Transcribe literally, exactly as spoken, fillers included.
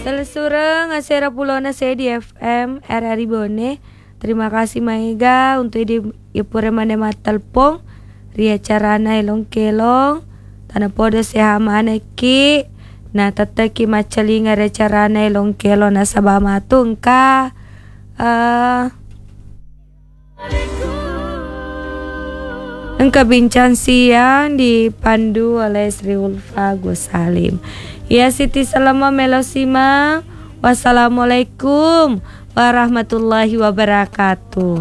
Selesureng ngasera pulona saya di F M R R I Bone. Terima kasih Maiga untuk di ipure mane matelpong ria carana elong kelong tanah podo sehamane ki na tataki macalinga ria carana elong kelong na sabama tungka uh, engka bincang siang dipandu oleh Sri Ulfa Gusalim. Ya Siti Salama Melosima. Wassalamualaikum warahmatullahi wabarakatuh.